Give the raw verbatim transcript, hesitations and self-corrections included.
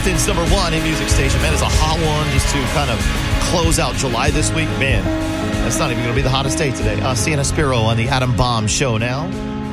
Athens number one in music station. Man, it's a hot one just to kind of close out July this week. Man, that's not even going to be the hottest day today. Uh, Sienna Spiro on the Adam Bomb Show now.